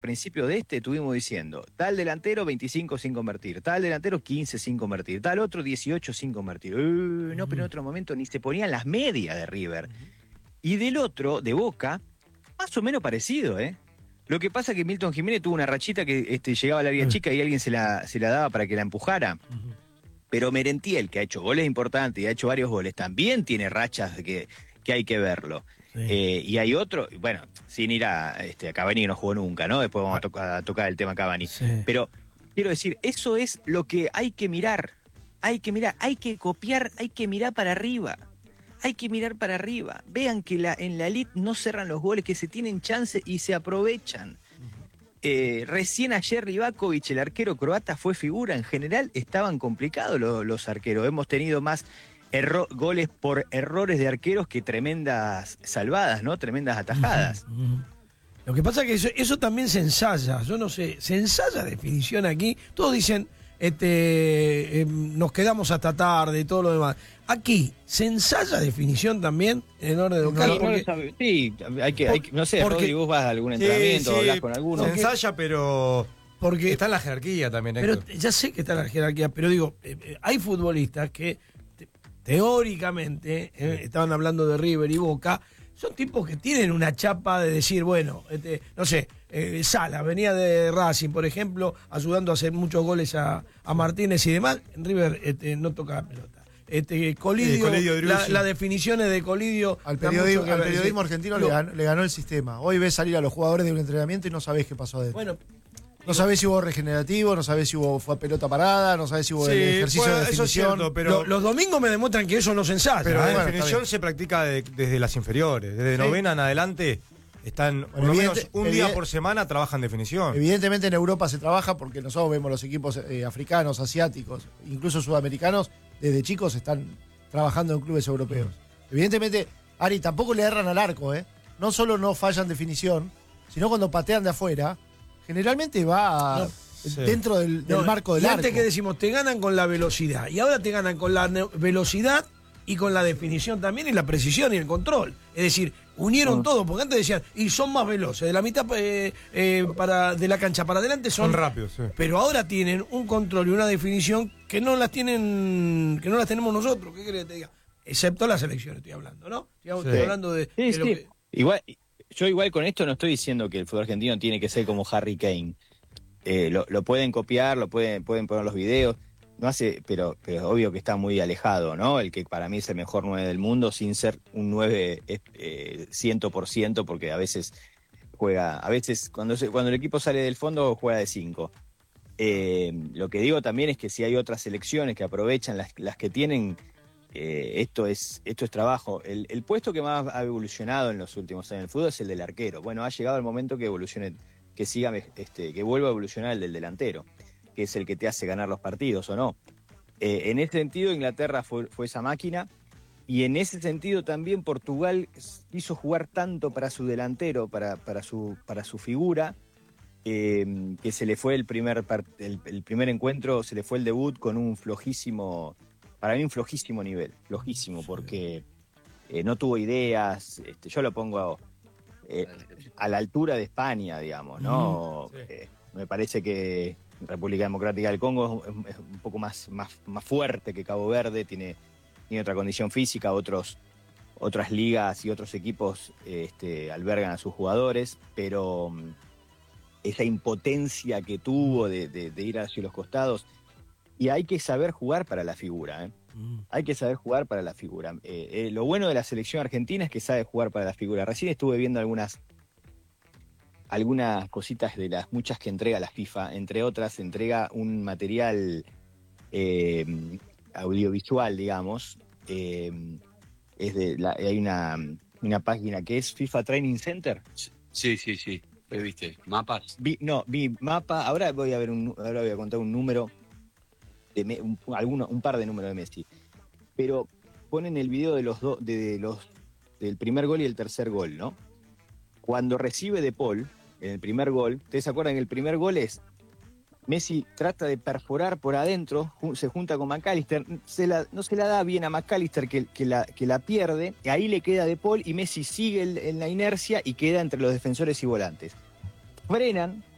principio de estuvimos diciendo, tal delantero 25 sin convertir, tal delantero 15 sin convertir, tal otro 18 sin convertir. No, pero en otro momento ni se ponían las medias de River. Y del otro, de Boca, más o menos parecido, ¿eh? Lo que pasa es que Milton Jiménez tuvo una rachita que llegaba a la área chica y alguien se la daba para que la empujara. Pero Merentiel, que ha hecho goles importantes y ha hecho varios goles, también tiene rachas que hay que verlo. Sí. Y hay otro, bueno, sin ir a Cavani, que no jugó nunca, ¿no? Después vamos a tocar el tema Cavani. Sí. Pero quiero decir, eso es lo que hay que mirar. Hay que mirar, hay que copiar, hay que mirar para arriba. Hay que mirar para arriba. Vean que en la elite no cerran los goles, que se tienen chance y se aprovechan. Recién ayer Livakovic, el arquero croata, fue figura. En general estaban complicados los arqueros. Hemos tenido más goles por errores de arqueros que tremendas salvadas, ¿no? Tremendas atajadas. Lo que pasa es que eso también se ensaya. Yo no sé, se ensaya definición aquí. Todos dicen, nos quedamos hasta tarde y todo lo demás. Aquí, ¿se ensaya definición también en orden local? No, porque, sí, hay que, no sé, Rodri, vos vas a algún entrenamiento, hablas con alguno. Se ensaya, pero porque está en la jerarquía también. Pero ya sé que está en la jerarquía, pero digo, hay futbolistas que teóricamente, estaban hablando de River y Boca, son tipos que tienen una chapa de decir, bueno, no sé, Sala venía de Racing, por ejemplo, ayudando a hacer muchos goles a Martínez y demás. En River no toca la pelota. Colidio, las definiciones de Colidio. Al periodismo argentino le ganó el sistema. Hoy ves salir a los jugadores de un entrenamiento y no sabés qué pasó adentro. Bueno, no sabés si hubo regenerativo, no sabés si fue pelota parada, no sabés si hubo ejercicio de definición. Eso es cierto, pero los domingos me demuestran que eso no se ensaya. Pero la definición se practica desde las inferiores. Desde novena en adelante están por lo menos un día por semana trabajan definición. Evidentemente en Europa se trabaja porque nosotros vemos los equipos africanos, asiáticos, incluso sudamericanos, desde chicos están trabajando en clubes europeos. Evidentemente, Ari, tampoco le erran al arco, ¿eh? No solo no fallan definición, sino cuando patean de afuera, generalmente va dentro del marco del arco. Antes que decimos, te ganan con la velocidad, y ahora te ganan con la velocidad y con la definición también, y la precisión y el control. Es decir, unieron todo, porque antes decían, y son más veloces, de la mitad de la cancha para adelante son rápidos, sí. Pero ahora tienen un control y una definición que no las tenemos nosotros, ¿qué querés que te diga? Excepto la selección, estoy hablando, ¿no? Estoy hablando de lo que... Igual con esto no estoy diciendo que el fútbol argentino tiene que ser como Harry Kane. Lo pueden copiar, pueden poner los videos, no hace, pero obvio que está muy alejado, ¿no? El que para mí es el mejor 9 del mundo, sin ser un 9 100%, porque a veces cuando el equipo sale del fondo juega de 5. Lo que digo también es que si hay otras selecciones que aprovechan las que tienen, esto es trabajo. El puesto que más ha evolucionado en los últimos años en el fútbol es el del arquero. Bueno, ha llegado el momento que evolucione, que vuelva a evolucionar el del delantero, que es el que te hace ganar los partidos, ¿o no? En ese sentido, Inglaterra fue esa máquina, y en ese sentido también Portugal quiso jugar tanto para su delantero, para su figura, que se le fue el primer encuentro, se le fue el debut con un flojísimo nivel, porque no tuvo ideas. Yo lo pongo a la altura de España, digamos, ¿no? Me parece que República Democrática del Congo es un poco más fuerte que Cabo Verde, tiene otra condición física, otras ligas y otros equipos albergan a sus jugadores, pero esa impotencia que tuvo de ir hacia los costados, y hay que saber jugar para la figura, ¿eh? Hay que saber jugar para la figura. Lo bueno de la selección argentina es que sabe jugar para la figura. Recién estuve viendo algunas cositas de las muchas que entrega la FIFA. Entre otras, entrega un material audiovisual, digamos. Hay una página que es FIFA Training Center. Sí. ¿Qué viste? ¿Mapas? Vi mapa. Ahora voy a contar un número, un par de números de Messi. Pero ponen el video del primer gol y el tercer gol, ¿no? Cuando recibe De Paul, en el primer gol, ¿ustedes se acuerdan? El primer gol es Messi trata de perforar por adentro, se junta con McAllister, no se la da bien a McAllister, que la pierde, y ahí le queda De Paul y Messi sigue en la inercia y queda entre los defensores y volantes. Frenan,